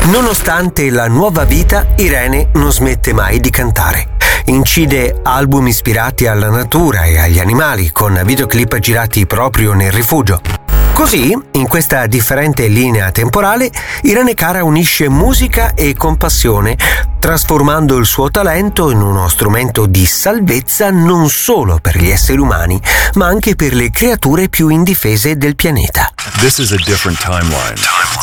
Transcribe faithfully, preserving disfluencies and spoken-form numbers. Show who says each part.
Speaker 1: Nonostante la nuova vita, Irene non smette mai di cantare. Incide album ispirati alla natura e agli animali, con videoclip girati proprio nel rifugio. Così, in questa differente linea temporale, Irene Cara unisce musica e compassione, trasformando il suo talento in uno strumento di salvezza non solo per gli esseri umani, ma anche per le creature più indifese del pianeta.
Speaker 2: This is a different timeline.